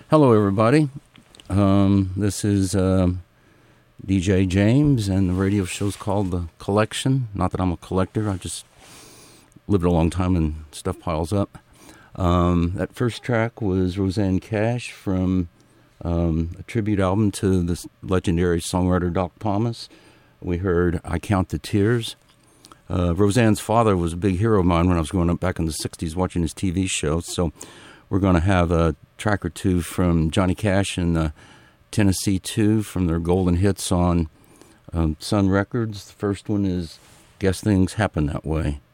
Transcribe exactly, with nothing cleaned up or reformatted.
Hello, everybody. Um, this is uh, D J James, and the radio show's called The Collection. Not that I'm a collector, I just lived a long time and stuff piles up. Um, that first track was Rosanne Cash from um, a tribute album to the legendary songwriter Doc Thomas. We heard I Count the Tears. Uh, Rosanne's father was a big hero of mine when I was growing up back in the sixties watching his T V show, so we're going to have a track or two from Johnny Cash and the Tennessee two from their golden hits on um, Sun Records. The first one is Guess Things Happen That Way.